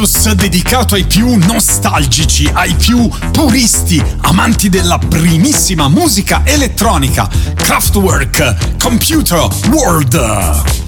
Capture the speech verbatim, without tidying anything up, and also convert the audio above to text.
dedicato ai più nostalgici, ai più puristi, amanti della primissima musica elettronica. Kraftwerk, Computer World.